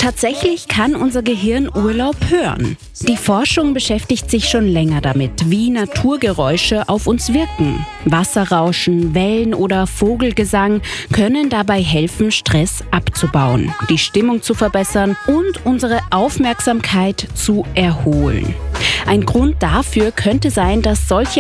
Tatsächlich kann unser Gehirn Urlaub hören. Die Forschung beschäftigt sich schon länger damit, wie Naturgeräusche auf uns wirken. Wasserrauschen, Wellen oder Vogelgesang können dabei helfen, Stress abzubauen, die Stimmung zu verbessern und unsere Aufmerksamkeit zu erholen. Ein Grund dafür könnte sein, dass solche